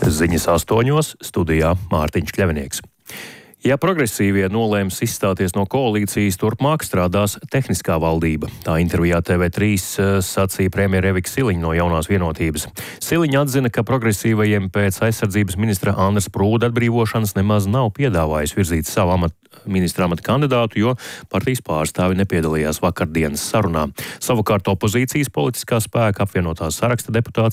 Ziņas 8. studijā Mārtiņš Kļavinieks. Ja progresīvie nolēms izstāties no koalīcijas, turpmāk strādās tehniskā valdība. Tā intervijā TV3 sacīja premjera Evika Siliņa no Jaunās vienotības. Siliņa atzina, ka progresīvajiem pēc aizsardzības ministra Andra Sprūda atbrīvošanas nemaz nav piedāvājis virzīt savu ministra amata kandidātu, jo partijas pārstāvi nepiedalījās vakardienas sarunā. Savukārt opozīcijas politiskā spēka apvienotā saraksta deputāts